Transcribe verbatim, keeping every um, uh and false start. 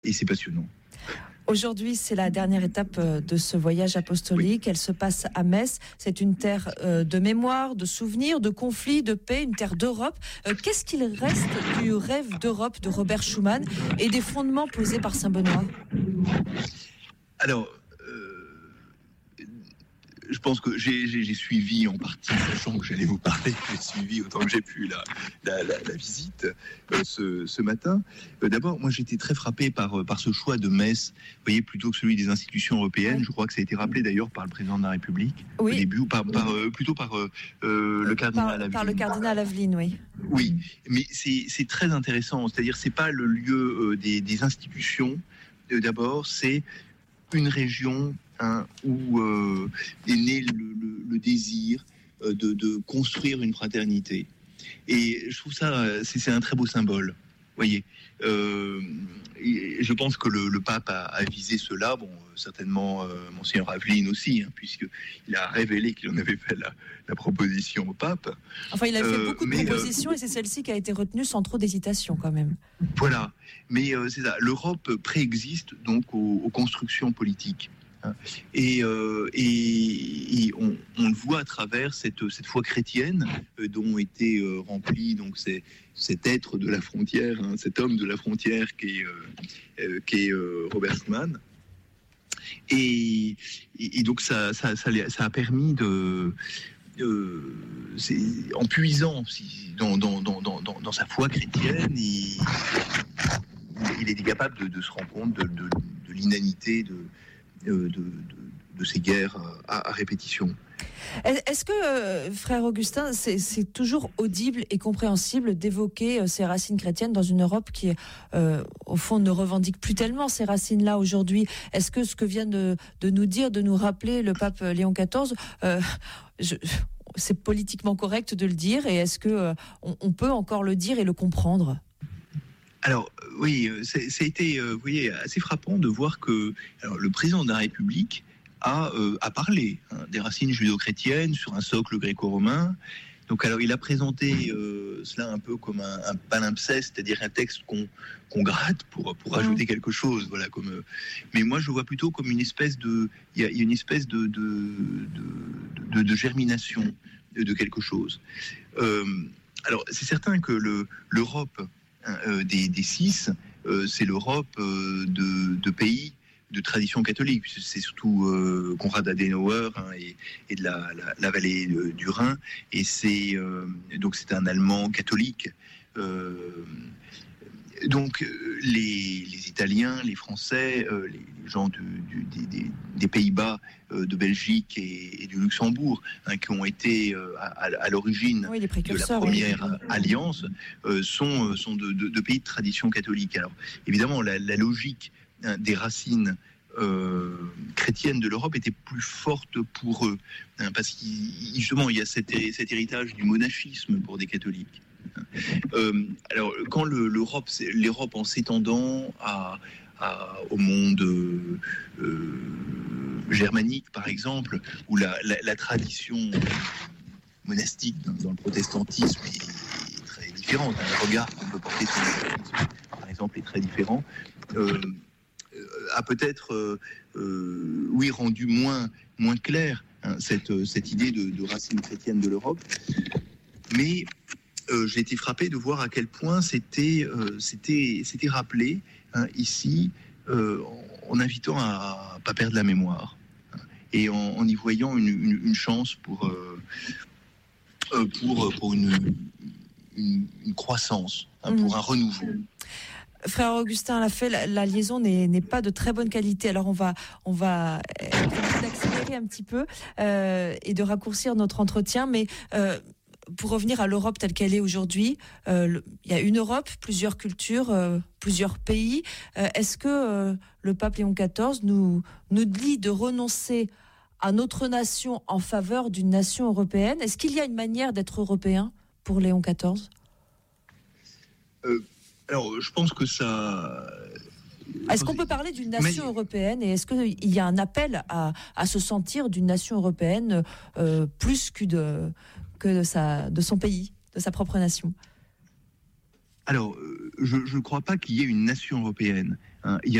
et c'est passionnant. Aujourd'hui, c'est la dernière étape de ce voyage apostolique. Oui. Elle se passe à Metz. C'est une terre de mémoire, de souvenirs, de conflits, de paix, une terre d'Europe. Qu'est-ce qu'il reste du rêve d'Europe de Robert Schuman et des fondements posés par Saint Benoît ? Alors, je pense que j'ai, j'ai, j'ai suivi en partie, sachant que j'allais vous parler, j'ai suivi autant que j'ai pu la, la, la, la visite euh, ce, ce matin. Euh, d'abord, moi j'étais très frappé par, par ce choix de Metz, vous voyez, plutôt que celui des institutions européennes. Oui. Je crois que ça a été rappelé d'ailleurs par le président de la République oui. au début, ou par, par, euh, plutôt par euh, le cardinal par, Aveline. Par le cardinal Aveline, oui. Oui, mais c'est, c'est très intéressant, c'est-à-dire c'est pas le lieu euh, des, des institutions, euh, d'abord, c'est une région hein, où euh, est né le, le, le désir euh, de, de construire une fraternité. Et je trouve ça, c'est, c'est un très beau symbole. Voyez, euh, je pense que le, le pape a, a visé cela, bon, certainement euh, Monseigneur Aveline aussi, hein, puisqu'il a révélé qu'il en avait fait la, la proposition au pape. Enfin, il a fait euh, beaucoup de mais, propositions euh, et c'est celle-ci qui a été retenue sans trop d'hésitation quand même. Voilà, mais euh, c'est ça, l'Europe préexiste donc aux, aux constructions politiques. Et, euh, et, et on, on le voit à travers cette, cette foi chrétienne euh, dont était euh, rempli donc c'est, cet être de la frontière, hein, cet homme de la frontière qui est, euh, qui est euh, Robert Schuman. Et, et, et donc ça, ça, ça, ça a permis de, euh, c'est, en puisant dans, dans, dans, dans, dans sa foi chrétienne, il, il était capable de, de se rendre compte de, de, de l'inanité de De, de, de ces guerres à, à répétition. Est-ce que, euh, frère Augustin, c'est, c'est toujours audible et compréhensible d'évoquer euh, ces racines chrétiennes dans une Europe qui, euh, au fond, ne revendique plus tellement ces racines-là aujourd'hui ? Est-ce que ce que vient de, de nous dire, de nous rappeler le pape Léon quatorze, euh, je, c'est politiquement correct de le dire, et est-ce que euh, on, on peut encore le dire et le comprendre ? Alors oui, c'est, ça a été, euh, vous voyez, assez frappant de voir que alors, le président de la République a, euh, a parlé hein, des racines judéo-chrétiennes sur un socle gréco-romain. Donc alors il a présenté euh, cela un peu comme un, un palimpseste, c'est-à-dire un texte qu'on, qu'on gratte pour pour ajouter quelque chose, voilà. Comme, euh, mais moi je vois plutôt comme une espèce de, il y a, y a une espèce de de, de, de, de germination de, de quelque chose. Euh, alors c'est certain que le, l'Europe Euh, des, des six, euh, c'est l'Europe euh, de, de pays de tradition catholique, puisque c'est surtout euh, Konrad Adenauer hein, et, et de la, la, la vallée de, du Rhin, et c'est euh, donc c'est un Allemand catholique. Euh, donc les, les Italiens, les Français, euh, les, les gens du, du, des, des Pays-Bas, euh, de Belgique et, et du Luxembourg, hein, qui ont été euh, à, à l'origine oui, de la première oui. alliance, euh, sont, sont de, de, de pays de tradition catholique. Alors évidemment, la, la logique hein, des racines euh, chrétiennes de l'Europe était plus forte pour eux, hein, parce qu'il justement il y a cet, cet héritage du monachisme pour des catholiques. Euh, alors, quand le, l'Europe, l'Europe en s'étendant à, à, au monde euh, euh, germanique, par exemple, où la, la, la tradition monastique dans, dans le protestantisme est très différente, hein, le regard qu'on peut porter sur le protestantisme, par exemple, est très différent, euh, a peut-être, euh, euh, oui, rendu moins, moins clair hein, cette, cette idée de, de racine chrétienne de l'Europe, mais Euh, j'ai été frappé de voir à quel point c'était, euh, c'était, c'était rappelé hein, ici euh, en, en invitant à ne pas perdre la mémoire hein, et en, en y voyant une, une, une chance pour, euh, euh, pour, pour une, une, une croissance, hein, pour un renouveau. Frère Augustin Lafay, la, la liaison n'est, n'est pas de très bonne qualité. Alors on va, on va accélérer un petit peu euh, et de raccourcir notre entretien, mais euh, pour revenir à l'Europe telle qu'elle est aujourd'hui, euh, le, il y a une Europe, plusieurs cultures, euh, plusieurs pays. Euh, est-ce que euh, le pape Léon quatorze nous, nous dit de renoncer à notre nation en faveur d'une nation européenne ? Est-ce qu'il y a une manière d'être européen pour Léon quatorze ? euh, Alors, je pense que ça... Est-ce qu'on peut parler d'une nation Mais... européenne et est-ce qu'il y a un appel à, à se sentir d'une nation européenne euh, plus que de... que de, sa, de son pays, de sa propre nation ? Alors, je ne crois pas qu'il y ait une nation européenne. Hein. Il y a